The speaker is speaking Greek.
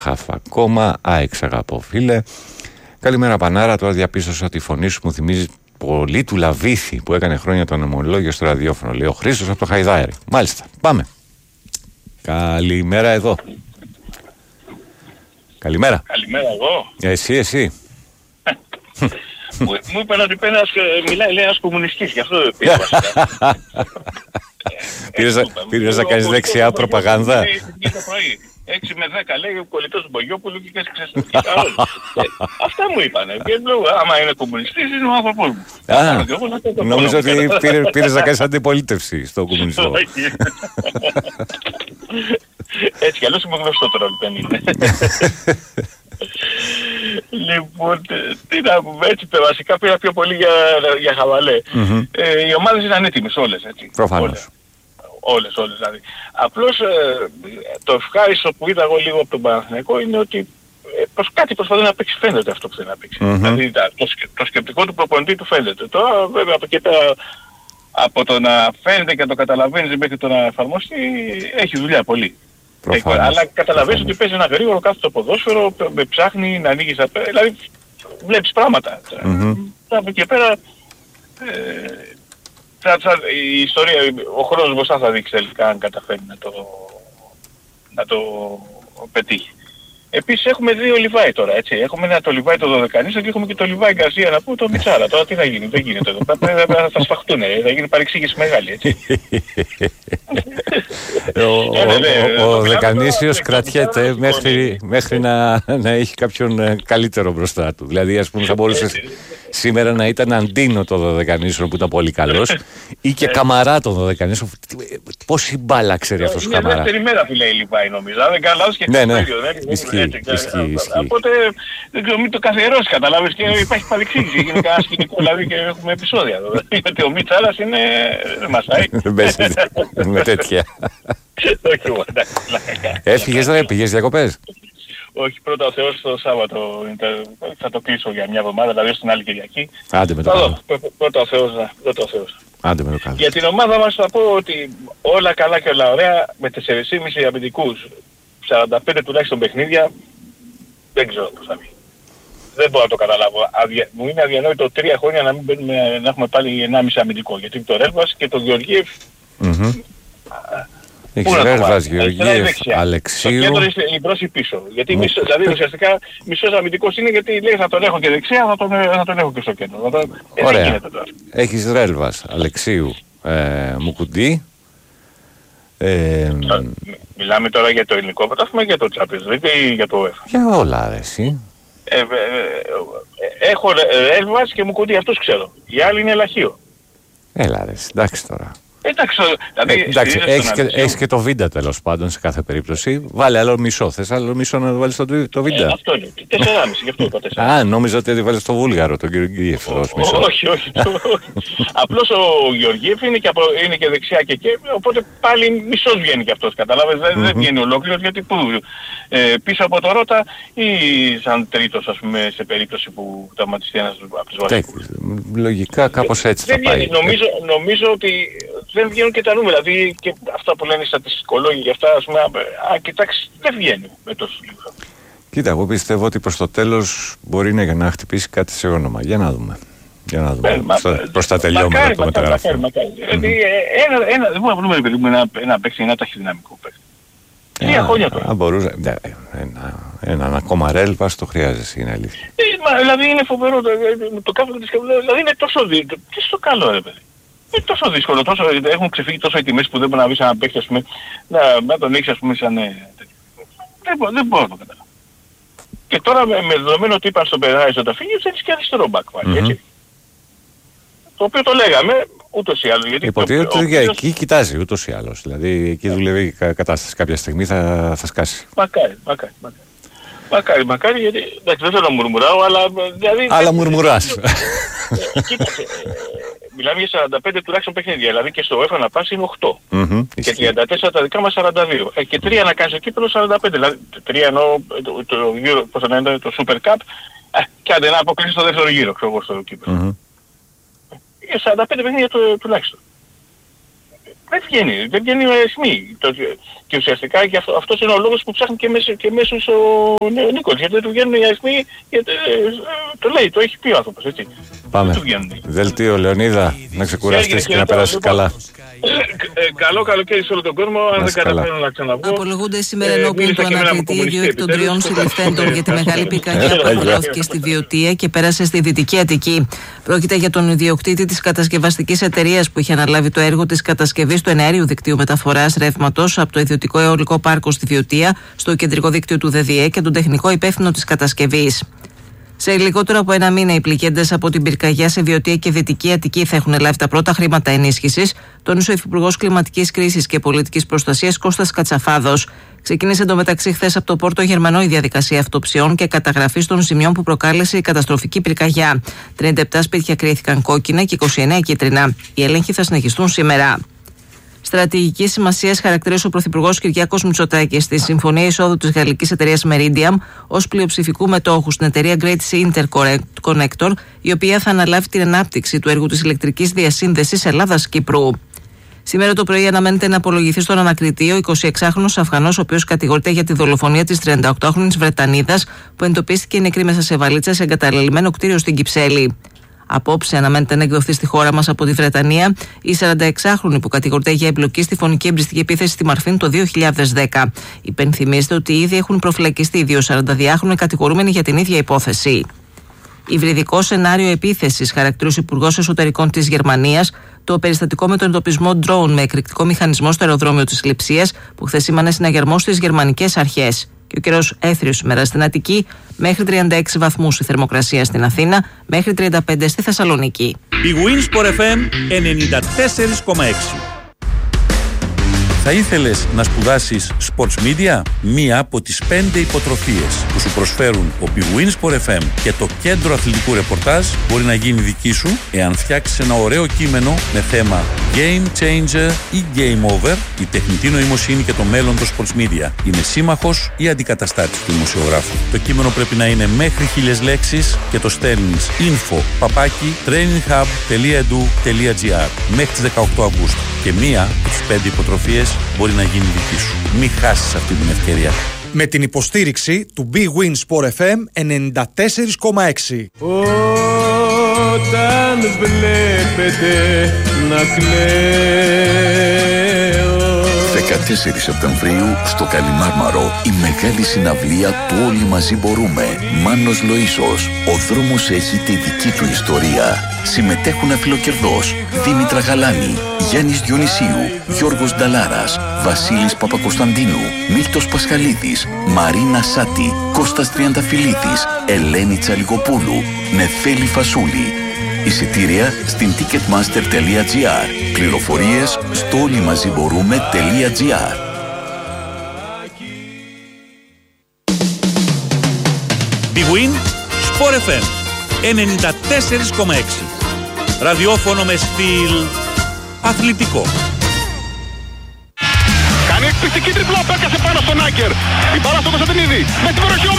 Χαφ ακόμα. Άεξ αγαπώ φίλε. Καλημέρα Πανάρα. Τώρα διαπίστωσα ότι η φωνή σου μου θυμίζει πολύ του Λαβίθη που έκανε χρόνια τον ομολόγιο στο ραδιόφωνο. Λέει ο Χρήστος από το Χαϊδάερι. Μάλιστα. Πάμε. Καλημέρα εδώ. Καλημέρα. Καλημέρα εγώ. Εσύ. Μου είπαν ότι μιλάει ένας κομμουνιστής, γι' αυτό δεν πήγα βασικά. Πήρες να κάνεις δεξιά προπαγάνδα. 6 με 10 λέει ο κολλητός του Μπογιόπουλου και ξεστατικά όλοι. Αυτά μου είπανε. Και λέω, άμα είναι κομμουνιστής είναι ο άνθρωπός μου. Νομίζω ότι πήρες να κάνεις αντιπολίτευση στο κομμουνισμό. Έτσι κι αλλιώς είμαι γνωστό τώρα, δεν είναι. Λοιπόν, τι να πούμε, έτσι βασικά πήρα πιο πολύ για χαβαλέ. Οι ομάδες ήταν έτοιμες όλες, έτσι. Προφανώς. Όλες δηλαδή. Απλώς το ευχάριστο που είδα εγώ λίγο από τον Παναθηναϊκό είναι ότι κάτι προσπαθεί να παίξει, φαίνεται αυτό που θέλει να παίξει. Δηλαδή το σκεπτικό του προπονητή του φαίνεται. Τώρα βέβαια από εκεί πέρα, από το να φαίνεται και να το καταλαβαίνεις μέχρι το να εφαρμοστεί, έχει δουλειά πολύ. Αλλά καταλαβαίνεις ότι παίζει ένα γρήγορο κάθετο ποδόσφαιρο, ψάχνει να ανοίγεις δηλαδή βλέπεις πράγματα. Από εκεί πέρα η ιστορία, ο χρόνος μπροστά θα δείξει τελικά αν καταφέρει να το πετύχει. Επίσης έχουμε δύο Λιβάι τώρα, έτσι. Έχουμε ένα το Λιβάι το Δωδεκανίσιο και έχουμε και το Λιβάι Γκαρσία να πούμε το Μιτσάρα. Τώρα τι θα γίνει, δεν γίνεται εδώ. Θα σφαχτούν, θα γίνει παρεξήγηση μεγάλη, έτσι. Ο Δεκανίσιος κρατιέται μέχρι να έχει κάποιον καλύτερο μπροστά του. Δηλαδή ας πούμε θα μπορούσε σήμερα να ήταν Αντίνο το Δωδεκανίσιο που ήταν πολύ καλός ή και Καμαρά το Δωδεκανίσιο. Πόση μπάλα ξέρει αυτός ο Καμαρά. Είναι δεύτερη μέρα που λέει Λιβάι νομίζω. Δεν κάνω λάθος και ισχύει. Οπότε δεν ξέρω, μην το καθιερώσει, καταλάβεις, και υπάρχει παρεξήγηση. Είναι κανένα σκηνικό, δηλαδή, και έχουμε επεισόδια εδώ. Γιατί ο Μιτσάρας είναι... δεν μασάει. Με τέτοια. Όχι μόνο. Έφυγες, πήγες διακοπές? Όχι, πρώτα ο Θεός το Σάββατο θα το κλείσω για μια εβδομάδα, δηλαδή στην άλλη Κυριακή. Άντε με το καλό. Πρώτα ο Θεός. Άντε με το καλό. Για την ομάδα μας θα πω ότι όλα καλά και όλα ωραία, με 4,5 αμυντικούς, 45 τουλάχιστον παιχνίδια, δεν ξέρω πώς θα βγει. Δεν μπορώ να το καταλάβω. Μου είναι αδιανόητο 3 χρόνια να έχουμε πάλι 1,5 αμυντικό. Γιατί το Ρέλβας και το Γεωργίευ... Έχεις Ρέλβας, Γεωργίευ, Αλεξίου... Στο κέντρο είσαι μπρος ή πίσω. Γιατί δηλαδή ουσιαστικά μισός αμυντικός είναι, γιατί λέει θα τον έχω και δεξιά, θα τον έχω και στο κέντρο. Ωραία. Έχεις Ρέλβας, Αλεξίου, Μουκουντή. Μιλάμε τώρα για το ελληνικό πρωτάθλημα ή για το Champions League ή για το UEFA? Για όλα ρε εσύ. Έχω Ρέλβας και Μουκουντή, αυτούς ξέρω. Οι άλλοι είναι Λαχείο. Έλα ρε, εντάξει τώρα. Εντάξει, έχεις και το Βίντα τέλος πάντων σε κάθε περίπτωση. Βάλε άλλο μισό. Θες άλλο μισό να βάλεις το Βίντα? Αυτό είναι. 4,5, γι' αυτό είπα 4,5. Α, νόμιζα ότι βάλεις το Βούλγαρο, τον Γεωργίευ. Όχι. Απλώς ο Γεωργίευ είναι και δεξιά και οπότε πάλι μισός βγαίνει και αυτός. Καταλάβες, δεν βγαίνει ολόκληρος, γιατί πίσω από το Ρώτα ή σαν τρίτος, ας πούμε, σε περίπτωση που τραυματιστεί ένας από τους βασικούς. Λογικά κάπως έτσι θα πάει. Νομίζω ότι δεν βγαίνουν και τα νούμερα, δηλαδή και αυτά που λένε οι στατιστικολόγοι για αυτά, ας πούμε, κοιτάξει, δεν βγαίνει με τόσο λίγο. Κοίτα, εγώ πιστεύω ότι προς το τέλος μπορεί να χτυπήσει κάτι σε όνομα. Για να δούμε. Προς τα τελειώματα το μεταγραφείο. Δηλαδή, δεν μπορούμε να βρούμε, παιδί μου, ένα παίξει, ένα ταχυδυναμικό παίξει. 3 χρόνια τώρα. Αν μπορούσε, έναν ακόμα Ρέλβας το χρειάζεσαι, είναι αλήθεια. Δηλαδή είναι φοβερό, το κάθε της δηλαδή είναι τόσο δύσκολο. Τι στο καλό, ρε παιδί. Είναι τόσο δύσκολο, έχουν ξεφύγει τόσο οι τιμές που δεν μπορεί να βρεις έναν παίκτη, ας πούμε, να τον έχεις, ας πούμε, σαν... Δεν μπορώ να το καταλάβω. Και τώρα με δεδομένο ότι είπαν στον Περάις όταν φύγει, θέλεις και αριστερό μπακ πάλι, έτσι. Το οποίο το λέγαμε ούτως ή άλλως. Υποτίθεται ότι εκεί κοιτάζει ούτως ή άλλως. Δηλαδή εκεί δουλεύει η κατάσταση. Κάποια στιγμή θα σκάσει. Μακάρι, γιατί εντάξει, δεν θέλω να μουρμουράω, αλλά δηλαδή... Αλλά μουρμουράς. Κοίταξε, μιλάμε για 45 τουλάχιστον παιχνίδια, δηλαδή και στο UEFA να πας είναι 8. Και 34 τα δικά μας 42. Και 3 να κάνεις εκεί πέρα 45. Δηλαδή 3 εννοώ το Super Cup, και άντε να αποκλείσεις το δεύτερο γύρο, ξέρω εγώ, στο κύπελλο. Για 45 παιχνίδια τουλάχιστον. Δεν βγαίνει ο αριθμοί. Και ουσιαστικά και αυτός είναι ο λόγος που ψάχνει και μέσος ο Νίκος. Γιατί δεν του βγαίνουν οι αριθμοί, το λέει, το έχει πει ο άνθρωπος, έτσι. Πάμε. Δελτίο, Λεωνίδα, να ξεκουραστείς και να περάσεις καλά. Καλό καλοκαίρι σε όλο τον κόσμο, αν δεν καταφέρω να ξαναβγώ. Απολογούνται σήμερα ενώπιον του ανακριτή 2 εκ των 3 συλληφθέντων για τη μεγάλη πυρκαγιά που απολαύθηκε στη Βιωτία και πέρασε στη Δυτική Αττική. Πρόκειται για τον ιδιοκτήτη της κατασκευαστικής εταιρείας που είχε αναλάβει το έργο της κατασκευής του εναέριου δικτύου μεταφοράς ρεύματος από το ιδιωτικό αιωλικό πάρκο στη Βιωτία στο κεντρικό δίκτυο του ΔΔΕ και τον τεχνικό υπεύθυνο της κατασκευής. Σε λιγότερο από ένα μήνα, οι πληγέντες από την πυρκαγιά σε Βιωτία και Δυτική Αττική θα έχουν λάβει τα πρώτα χρήματα ενίσχυσης, τόνισε ο Υφυπουργός Κλιματικής Κρίσης και Πολιτικής Προστασίας Κώστας Κατσαφάδος. Ξεκίνησε εντωμεταξύ χθες από το Πόρτο Γερμανό η διαδικασία αυτοψιών και καταγραφής των ζημιών που προκάλεσε η καταστροφική πυρκαγιά. 37 σπίτια κρίθηκαν κόκκινα και 29 κίτρινα. Οι έλεγχοι θα συνεχιστούν σήμερα. Στρατηγική σημασία χαρακτήρισε ο Πρωθυπουργός Κυριάκος Μητσοτάκης στη συμφωνία εισόδου της γαλλικής εταιρείας Meridiam ως πλειοψηφικού μετόχου στην εταιρεία Great Sea Interconnector, η οποία θα αναλάβει την ανάπτυξη του έργου της ηλεκτρικής διασύνδεσης Ελλάδας-Κύπρου. Σήμερα το πρωί αναμένεται να απολογηθεί στον ανακριτή ο 26χρονος Αφγανός, ο οποίος κατηγορείται για τη δολοφονία της 38χρονης Βρετανίδας που εντοπίστηκε νεκρή μέσα σε βαλίτσα σε εγκαταλελειμμένο κτίριο στην Κυψέλη. Απόψε αναμένεται να εκδοθεί στη χώρα μας από τη Βρετανία η 46χρονη που κατηγορείται για εμπλοκή στη φωνική εμπριστική επίθεση στη Μαρφίν το 2010. Υπενθυμίζεται ότι ήδη έχουν προφυλακιστεί 2 42χρονοι κατηγορούμενοι για την ίδια υπόθεση. Υβριδικό σενάριο επίθεσης χαρακτηρίζει ο Υπουργός Εσωτερικών της Γερμανίας το περιστατικό με τον εντοπισμό drone με εκρηκτικό μηχανισμό στο αεροδρόμιο της Λειψίας που χθες σήμανε συναγερμό στις γερμανικές αρχές. Και ο καιρός έθριος σήμερα στην Αττική, μέχρι 36 βαθμούς η θερμοκρασία στην Αθήνα, μέχρι 35 στη Θεσσαλονίκη. Η Winsport FM 94,6. Θα ήθελες να σπουδάσεις Sports Media? Μία από τις 5 υποτροφίες που σου προσφέρουν ο Big Win Sport FM και το Κέντρο Αθλητικού Ρεπορτάζ μπορεί να γίνει δική σου εάν φτιάξεις ένα ωραίο κείμενο με θέμα Game Changer ή Game Over, η τεχνητή νοημοσύνη και το μέλλον των Sports Media. Είναι σύμμαχος ή αντικαταστάτης του δημοσιογράφου. Το κείμενο πρέπει να είναι μέχρι 1000 λέξεις και το στέλνεις info@traininghub.edu.gr μέχρι τις 18 Αυγούστου. Και μία από τις 5 υποτροφίες μπορεί να γίνει δική σου. Μην χάσεις αυτή την ευκαιρία. Με την υποστήριξη του Big Win Sport FM 94,6. Όταν βλέπετε να κλαίω. 14 Σεπτεμβρίου στο Καλιμάρμαρο η μεγάλη συναυλία του Όλοι Μαζί Μπορούμε. Μάνος Λοΐσος. Ο δρόμος έχει τη δική του ιστορία. Συμμετέχουν Αφιλοκερδός, Δήμητρα Γαλάνη, Γιάννης Διονυσίου, Γιώργος Νταλάρας, Βασίλης Παπακοσταντίνου, Μίλτος Πασχαλίδης, Μαρίνα Σάτη, Κώστας Τριανταφυλλίδης, Ελένη Τσαλικοπούλου, Νεφέλη Φασούλη. Εισιτήρια στην ticketmaster.gr. Πληροφορίες στο όλοιμαζιμπορούμε.gr. Big Win Sport FM 94,6. Ραδιόφωνο με στυλ αθλητικό. Κάνει εκπληκτική τριπλά, πέρκασε πάνω στον Άκερ. Η μπάλα στο Κωνσταντινίδη. Με την βροχή ο